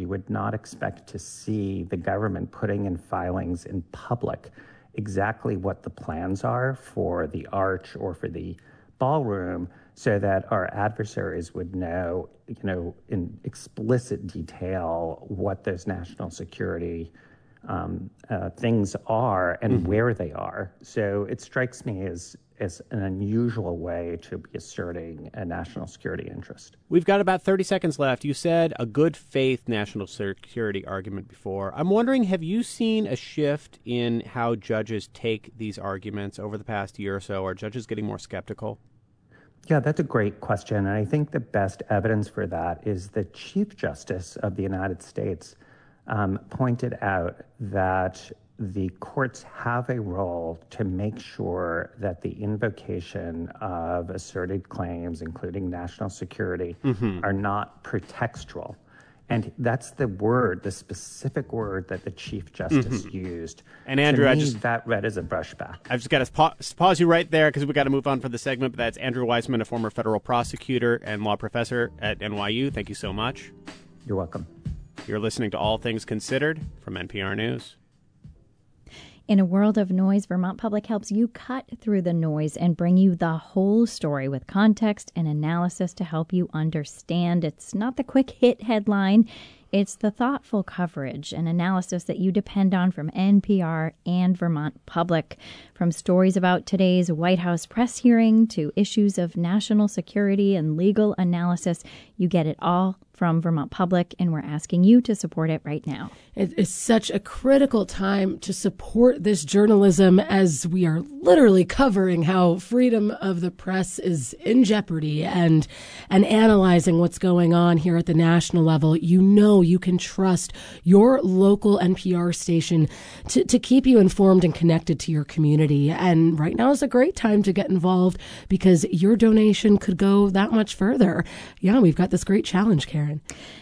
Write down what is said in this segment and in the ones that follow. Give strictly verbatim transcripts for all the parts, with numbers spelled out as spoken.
you would not expect to see the government putting in filings in public exactly what the plans are for the arch or for the ballroom, so that our adversaries would know, you know, in explicit detail what those national security um, uh, things are and mm-hmm. where they are. So it strikes me as as an unusual way to be asserting a national security interest. We've got about thirty seconds left. You said a good faith national security argument before. I'm wondering, have you seen a shift in how judges take these arguments over the past year or so? Are judges getting more skeptical? Yeah, that's a great question. And I think the best evidence for that is the Chief Justice of the United States um, pointed out that the courts have a role to make sure that the invocation of asserted claims, including national security, mm-hmm. are not pretextual. And that's the word, the specific word that the Chief Justice mm-hmm. used. And Andrew, to me, I just that read as a brushback. I've just got to pause, pause you right there because we've got to move on for the segment. But that's Andrew Weissmann, a former federal prosecutor and law professor at N Y U. Thank you so much. You're welcome. You're listening to All Things Considered from N P R News. In a world of noise, Vermont Public helps you cut through the noise and bring you the whole story with context and analysis to help you understand. It's not the quick hit headline. It's the thoughtful coverage and analysis that you depend on from N P R and Vermont Public. From stories about today's White House press hearing to issues of national security and legal analysis, you get it all from Vermont Public, and we're asking you to support it right now. It is such a critical time to support this journalism as we are literally covering how freedom of the press is in jeopardy and and analyzing what's going on here at the national level. You know you can trust your local N P R station to, to keep you informed and connected to your community. And right now is a great time to get involved because your donation could go that much further. Yeah, we've got this great challenge, Karen.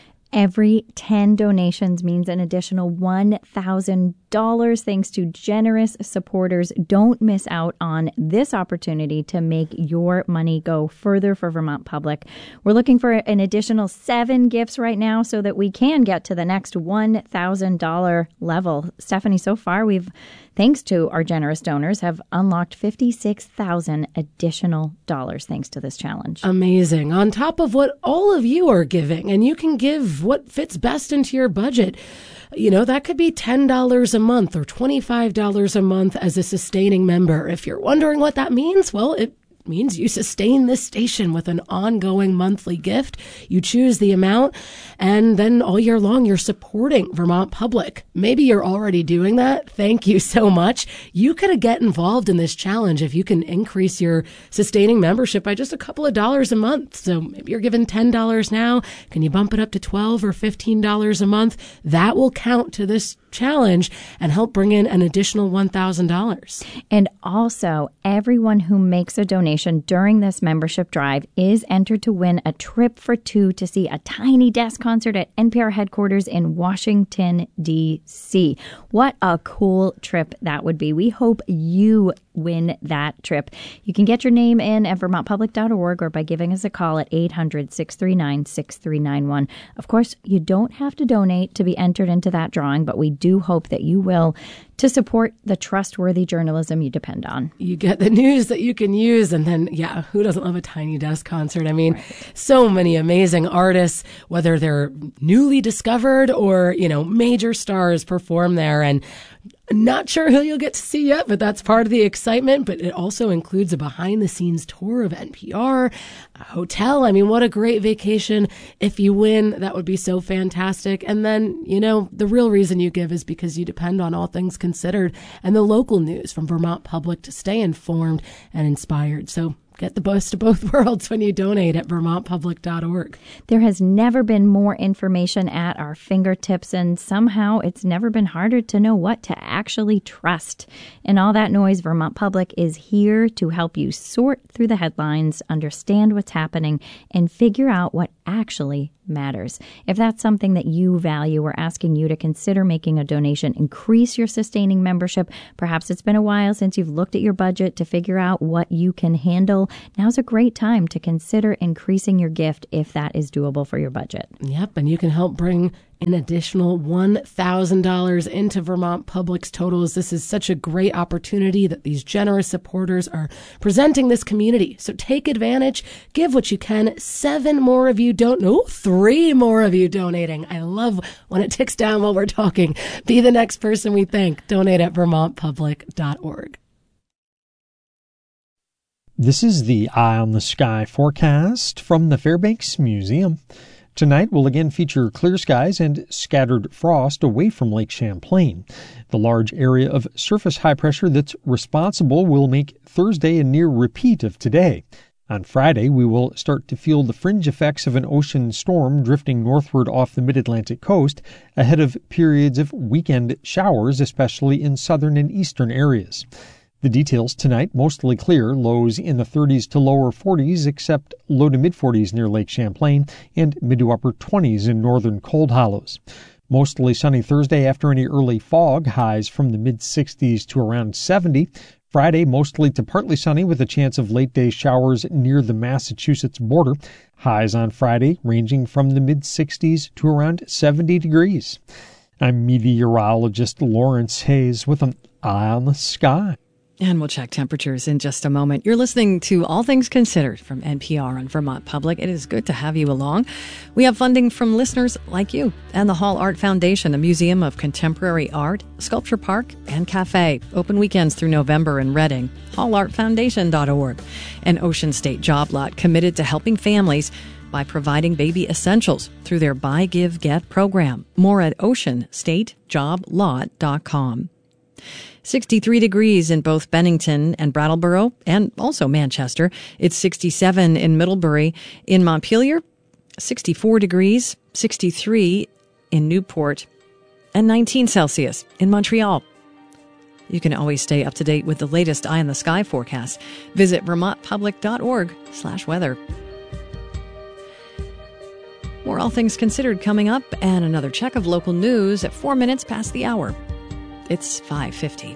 Every ten donations means an additional one thousand dollars thanks to generous supporters. Don't miss out on this opportunity to make your money go further for Vermont Public. We're looking for an additional seven gifts right now so that we can get to the next one thousand dollars level. Stephanie, so far we've, thanks to our generous donors, have unlocked fifty-six thousand additional dollars thanks to this challenge. Amazing. On top of what all of you are giving, and you can give what fits best into your budget. You know, that could be ten dollars a month or twenty-five dollars a month as a sustaining member. If you're wondering what that means, well, it means you sustain this station with an ongoing monthly gift. You choose the amount, and then all year long, you're supporting Vermont Public. Maybe you're already doing that. Thank you so much. You could get involved in this challenge if you can increase your sustaining membership by just a couple of dollars a month. So maybe you're giving ten dollars now. Can you bump it up to twelve dollars or fifteen dollars a month? That will count to this challenge and help bring in an additional one thousand dollars. And also, everyone who makes a donation during this membership drive is entered to win a trip for two to see a Tiny Desk concert at N P R headquarters in Washington, D C. What a cool trip that would be. We hope you win that trip. You can get your name in at vermont public dot org or by giving us a call at eight hundred, six three nine, six three nine one. Of course, you don't have to donate to be entered into that drawing, but we do hope that you will to support the trustworthy journalism you depend on. You get the news that you can use, and then, yeah, who doesn't love a Tiny Desk concert? I mean, right. So many amazing artists, whether they're newly discovered or, you know, major stars perform there, and not sure who you'll get to see yet, but that's part of the excitement. But it also includes a behind-the-scenes tour of N P R, a hotel. I mean, what a great vacation. If you win, that would be so fantastic. And then, you know, the real reason you give is because you depend on All Things Considered and the local news from Vermont Public to stay informed and inspired. So get the best of both worlds when you donate at vermont public dot org. There has never been more information at our fingertips, and somehow it's never been harder to know what to actually trust. In all that noise, Vermont Public is here to help you sort through the headlines, understand what's happening, and figure out what actually matters. If that's something that you value, we're asking you to consider making a donation. Increase your sustaining membership. Perhaps it's been a while since you've looked at your budget to figure out what you can handle. Now's a great time to consider increasing your gift if that is doable for your budget. Yep, and you can help bring an additional one thousand dollars into Vermont Public's totals. This is such a great opportunity that these generous supporters are presenting this community. So take advantage, give what you can. Seven more of you don't know, three more of you donating. I love when it ticks down while we're talking. Be the next person we thank. Donate at vermont public dot org. This is the Eye on the Sky forecast from the Fairbanks Museum. Tonight will again feature clear skies and scattered frost away from Lake Champlain. The large area of surface high pressure that's responsible will make Thursday a near repeat of today. On Friday, we will start to feel the fringe effects of an ocean storm drifting northward off the mid-Atlantic coast, ahead of periods of weekend showers, especially in southern and eastern areas. The details tonight, mostly clear, lows in the thirties to lower forties, except low to mid-forties near Lake Champlain and mid to upper twenties in northern cold hollows. Mostly sunny Thursday after any early fog, highs from the mid-sixties to around seventy. Friday, mostly to partly sunny with a chance of late-day showers near the Massachusetts border. Highs on Friday ranging from the mid-sixties to around seventy degrees. I'm meteorologist Lawrence Hayes with an Eye on the Sky. And we'll check temperatures in just a moment. You're listening to All Things Considered from N P R on Vermont Public. It is good to have you along. We have funding from listeners like you and the Hall Art Foundation, a museum of contemporary art, sculpture park, and cafe. Open weekends through November in Reading. hall art foundation dot org. And Ocean State Job Lot, committed to helping families by providing baby essentials through their Buy, Give, Get program. More at ocean state job lot dot com. sixty-three degrees in both Bennington and Brattleboro, and also Manchester. It's sixty-seven in Middlebury. In Montpelier, sixty-four degrees, sixty-three in Newport, and nineteen Celsius in Montreal. You can always stay up to date with the latest Eye in the Sky forecast. Visit vermont public dot org slash weather. More All Things Considered coming up, and another check of local news at four minutes past the hour. It's five fifty.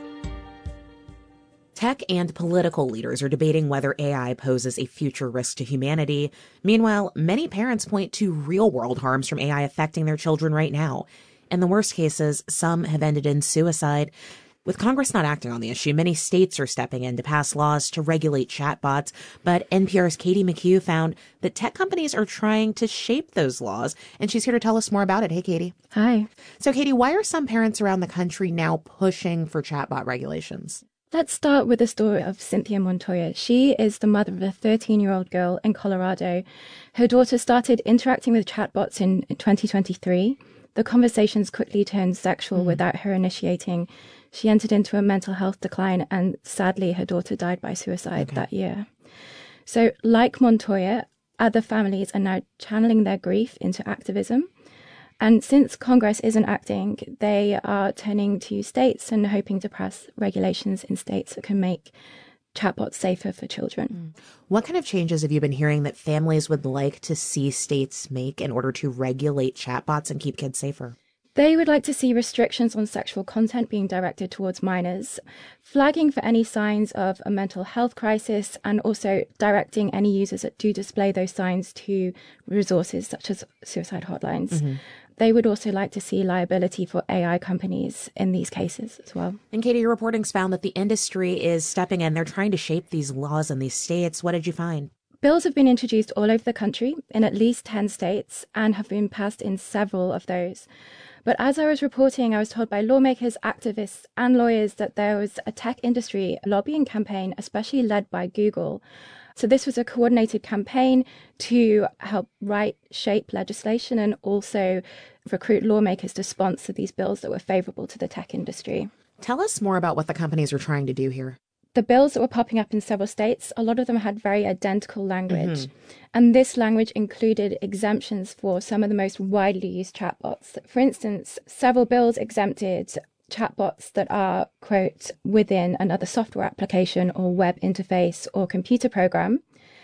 Tech and political leaders are debating whether A I poses a future risk to humanity. Meanwhile, many parents point to real-world harms from A I affecting their children right now. In the worst cases, some have ended in suicide. With Congress not acting on the issue, many states are stepping in to pass laws to regulate chatbots. But N P R's Katie McHugh found that tech companies are trying to shape those laws, and she's here to tell us more about it. Hey, Katie. Hi. So, Katie, why are some parents around the country now pushing for chatbot regulations? Let's start with the story of Cynthia Montoya. She is the mother of a thirteen-year-old girl in Colorado. Her daughter started interacting with chatbots in twenty twenty-three. The conversations quickly turned sexual mm. without her initiating. She entered into a mental health decline, and sadly, her daughter died by suicide okay. that year. So, like Montoya, other families are now channeling their grief into activism. And since Congress isn't acting, they are turning to states and hoping to pass regulations in states that can make chatbots safer for children. What kind of changes have you been hearing that families would like to see states make in order to regulate chatbots and keep kids safer? They would like to see restrictions on sexual content being directed towards minors, flagging for any signs of a mental health crisis, and also directing any users that do display those signs to resources such as suicide hotlines. Mm-hmm. They would also like to see liability for A I companies in these cases as well. And Katie, your reporting's found that the industry is stepping in. They're trying to shape these laws in these states. What did you find? Bills have been introduced all over the country in at least ten states and have been passed in several of those. But as I was reporting, I was told by lawmakers, activists, and lawyers that there was a tech industry lobbying campaign, especially led by Google. So this was a coordinated campaign to help write, shape legislation and also recruit lawmakers to sponsor these bills that were favorable to the tech industry. Tell us more about what the companies are trying to do here. The bills that were popping up in several states, a lot of them had very identical language. Mm-hmm. And this language included exemptions for some of the most widely used chatbots. For instance, several bills exempted chatbots that are, quote, within another software application or web interface or computer program.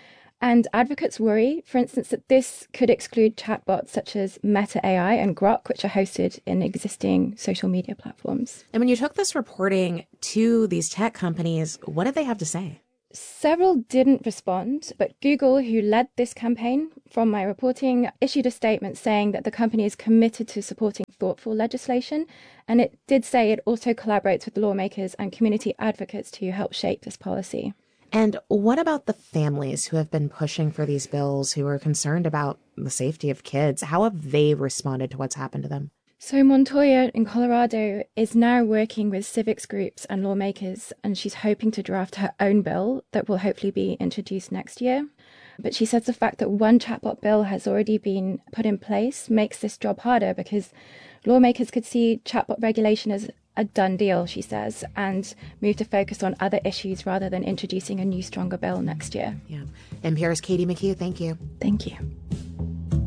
And advocates worry, for instance, that this could exclude chatbots such as Meta A I and Grok, which are hosted in existing social media platforms. And when you took this reporting to these tech companies, what did they have to say? Several didn't respond, but Google, who led this campaign, from my reporting, issued a statement saying that the company is committed to supporting thoughtful legislation, and it did say it also collaborates with lawmakers and community advocates to help shape this policy. And what about the families who have been pushing for these bills, who are concerned about the safety of kids? How have they responded to what's happened to them? So Montoya in Colorado is now working with civics groups and lawmakers, and she's hoping to draft her own bill that will hopefully be introduced next year. But she says the fact that one chatbot bill has already been put in place makes this job harder because lawmakers could see chatbot regulation as a done deal, she says, and move to focus on other issues rather than introducing a new, stronger bill next year. Yeah. N P R's Katie McHugh, thank you. Thank you.